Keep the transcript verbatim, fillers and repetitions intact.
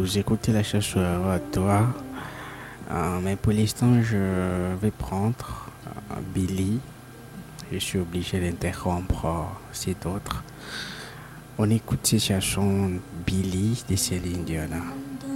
vous écoutez la chanson à toi. Euh, mais pour l'instant, je vais prendre euh, Billy. Je suis obligé d'interrompre euh, cet autre. On écoute cette chanson Billy de Céline Dion.